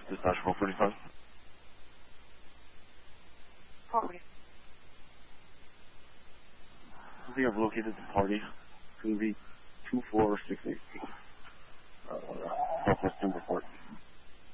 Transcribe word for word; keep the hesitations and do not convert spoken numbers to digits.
Dispatch four forty-five. Party. I think I've located the party. It's going to be two four six eight. Uh, Southwest Timber Court.